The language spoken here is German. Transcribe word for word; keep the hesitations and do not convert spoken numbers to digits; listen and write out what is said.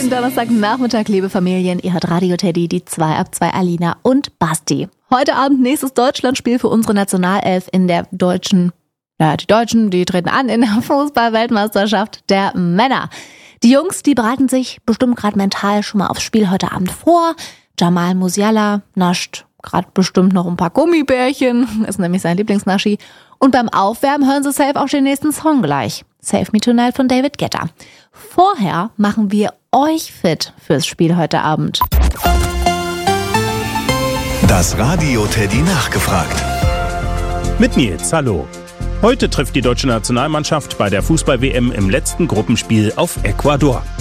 Schönen Donnerstagnachmittag, liebe Familien. Ihr hört Radio Teddy, die zwei ab zwei Alina und Basti. Heute Abend nächstes Deutschlandspiel für unsere Nationalelf in der deutschen, ja, die Deutschen, die treten an in der Fußball-Weltmeisterschaft der Männer. Die Jungs, die bereiten sich bestimmt gerade mental schon mal aufs Spiel heute Abend vor. Jamal Musiala nascht gerade bestimmt noch ein paar Gummibärchen, ist nämlich sein Lieblingsnaschi. Und beim Aufwärmen hören sie safe auch den nächsten Song gleich. Save Me Tonight von David Guetta. Vorher machen wir euch fit fürs Spiel heute Abend. Das Radio Teddy nachgefragt. Mit Nils, hallo. Heute trifft die deutsche Nationalmannschaft bei der Fußball-W M im letzten Gruppenspiel auf Ecuador.